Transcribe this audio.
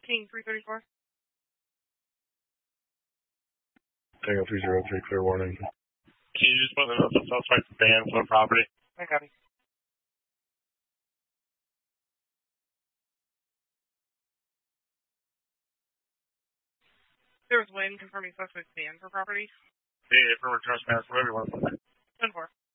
King 334. Tango 303, clear warning. Can you just put the suspect banned from the property? I copy. There was Wayne confirming suspect banned for property. Yeah, for trespass, whatever you want to put. 10-4.